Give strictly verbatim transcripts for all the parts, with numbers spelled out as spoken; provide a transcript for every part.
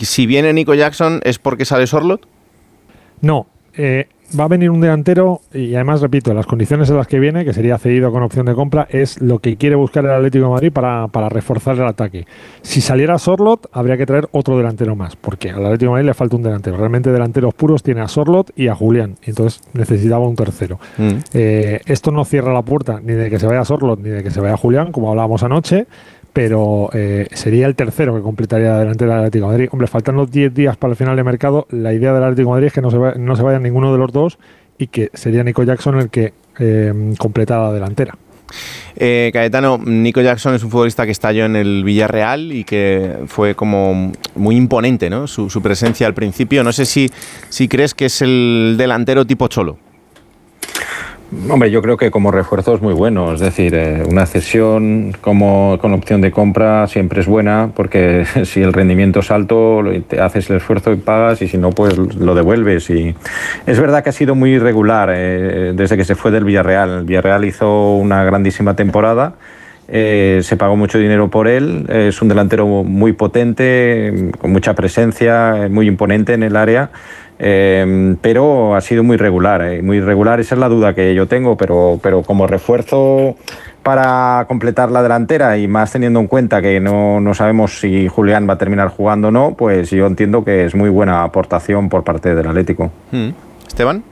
si viene Nico Jackson, ¿es porque sale Sorloth? No, eh, va a venir un delantero y además, repito, las condiciones en las que viene, que sería cedido con opción de compra, es lo que quiere buscar el Atlético de Madrid para, para reforzar el ataque. Si saliera Sorloth, habría que traer otro delantero más, porque al Atlético de Madrid le falta un delantero. Realmente delanteros puros tiene a Sorloth y a Julián, entonces necesitaba un tercero. Mm. Eh, esto no cierra la puerta ni de que se vaya Sorloth ni de que se vaya Julián, como hablábamos anoche, pero eh, sería el tercero que completaría la delantera del Atlético de Madrid. Hombre, faltando diez días para el final de mercado, la idea del Atlético de Madrid es que no se, va, no se vaya ninguno de los dos y que sería Nico Jackson el que eh, completara la delantera. Eh, Cayetano, Nico Jackson es un futbolista que estalló en el Villarreal y que fue como muy imponente, ¿no? Su, su presencia al principio. No sé si, si crees que es el delantero tipo Cholo. Hombre, yo creo que como refuerzo es muy bueno, es decir, eh, una cesión como con opción de compra siempre es buena, porque si el rendimiento es alto, te haces el esfuerzo y pagas, y si no, pues lo devuelves. Y es verdad que ha sido muy irregular eh, desde que se fue del Villarreal. El Villarreal hizo una grandísima temporada, eh, se pagó mucho dinero por él, es un delantero muy potente, con mucha presencia, muy imponente en el área. Eh, pero ha sido muy regular, eh, muy irregular, esa es la duda que yo tengo, pero, pero como refuerzo para completar la delantera y más teniendo en cuenta que no, no sabemos si Julián va a terminar jugando o no, pues yo entiendo que es muy buena aportación por parte del Atlético. Hmm. ¿Esteban?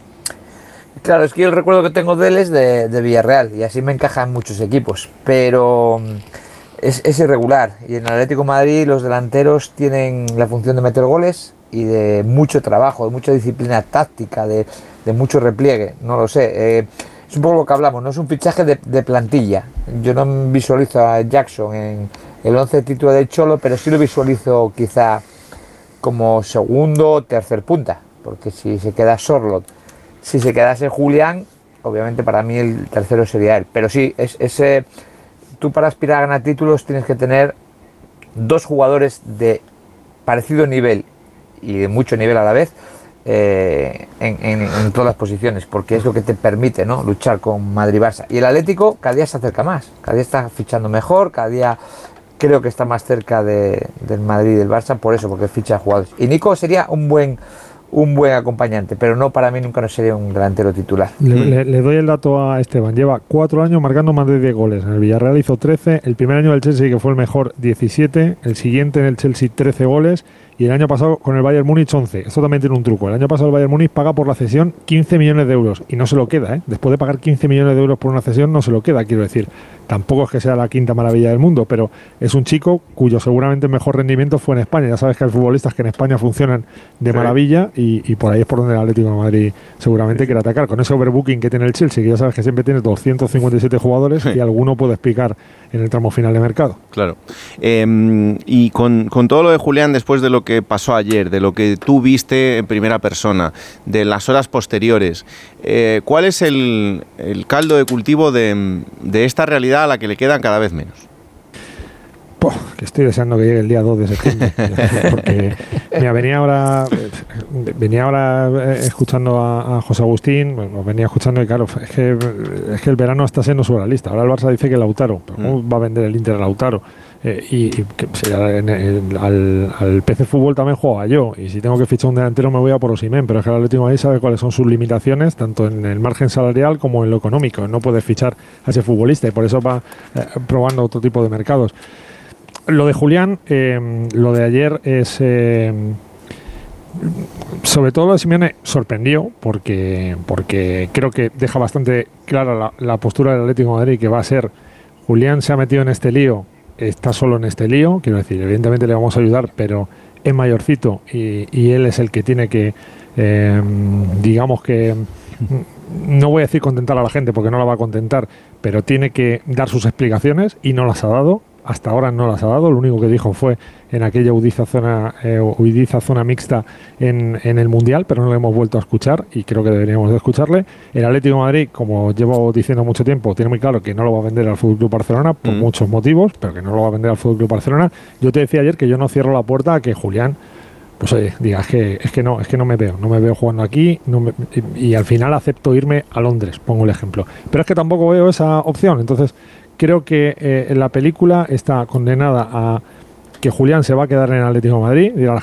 Claro, es que yo el recuerdo que tengo de él es de, de Villarreal y así me encaja en muchos equipos, pero es, es irregular y en el Atlético de Madrid los delanteros tienen la función de meter goles y de mucho trabajo, de mucha disciplina táctica, de, de mucho repliegue, no lo sé. Eh, es un poco lo que hablamos, no es un fichaje de, de plantilla. Yo no visualizo a Jackson en el once titular del Cholo, pero sí lo visualizo quizá como segundo o tercer punta, porque si se queda Sorloth, si se quedase Julián, obviamente para mí el tercero sería él. Pero sí, es, ese, tú para aspirar a ganar títulos tienes que tener dos jugadores de parecido nivel y de mucho nivel a la vez eh, en, en, en todas las posiciones, porque es lo que te permite, ¿no?, luchar con Madrid-Barça. Y el Atlético cada día se acerca más, cada día está fichando mejor, cada día creo que está más cerca de, del Madrid y del Barça, por eso, porque ficha jugadores. Y Nico sería un buen un buen acompañante, pero no, para mí nunca no sería un delantero titular. Le, le, le doy el dato a Esteban. Lleva cuatro años marcando más de diez goles. En el Villarreal hizo trece, el primer año del Chelsea, que fue el mejor, diecisiete, el siguiente en el Chelsea trece goles, y el año pasado con el Bayern Múnich once. Esto también tiene un truco. El año pasado el Bayern Múnich paga por la cesión quince millones de euros y no se lo queda, ¿eh? Después de pagar quince millones de euros por una cesión no se lo queda, quiero decir. Tampoco es que sea la quinta maravilla del mundo, pero es un chico cuyo seguramente mejor rendimiento fue en España. Ya sabes que hay futbolistas que en España funcionan de sí. maravilla y, y por ahí es por donde el Atlético de Madrid seguramente sí. quiere atacar. Con ese overbooking que tiene el Chelsea, que ya sabes que siempre tiene doscientos cincuenta y siete jugadores sí. y alguno puedes picar en el tramo final de mercado. Claro. Eh, y con, con todo lo de Julián, después de lo que pasó ayer, de lo que tú viste en primera persona, de las horas posteriores, eh, ¿cuál es el, el caldo de cultivo de, de esta realidad a la que le quedan cada vez menos? Puh, que estoy deseando que llegue el día dos de septiembre, porque mira, venía ahora venía ahora escuchando a, a José Agustín, bueno, venía escuchando y claro, es que, es que el verano está siendo sobre la lista. Ahora el Barça dice que Lautaro, pero ¿cómo mm. va a vender el Inter a Lautaro? Eh, y y que, en el, al, al P C Fútbol también juega yo, y si tengo que fichar un delantero me voy a por Osimhen, pero es que el Atlético de Madrid sabe cuáles son sus limitaciones, tanto en el margen salarial como en lo económico. No puedes fichar a ese futbolista y por eso va eh, probando otro tipo de mercados. Lo de Julián, eh, lo de ayer es... Eh, sobre todo lo de Simeone sorprendió porque, porque creo que deja bastante clara la, la postura del Atlético de Madrid, que va a ser: Julián se ha metido en este lío, está solo en este lío, quiero decir, evidentemente le vamos a ayudar, pero es mayorcito y, y él es el que tiene que, eh, digamos que, no voy a decir contentar a la gente porque no la va a contentar, pero tiene que dar sus explicaciones y no las ha dado. Hasta ahora no las ha dado. Lo único que dijo fue en aquella huidiza zona, eh, huidiza zona mixta en, en el Mundial, pero no lo hemos vuelto a escuchar y creo que deberíamos de escucharle. El Atlético de Madrid, como llevo diciendo mucho tiempo, tiene muy claro que no lo va a vender al F C Barcelona por mm. muchos motivos, pero que no lo va a vender al F C Barcelona. Yo te decía ayer que yo no cierro la puerta a que Julián, pues oye, diga, es que, es que no, es que no me veo, no me veo jugando aquí, no me, y, y al final acepto irme a Londres, pongo el ejemplo. Pero es que tampoco veo esa opción, entonces creo que eh, la película está condenada a que Julián se va a quedar en el Atlético de Madrid. Dirá la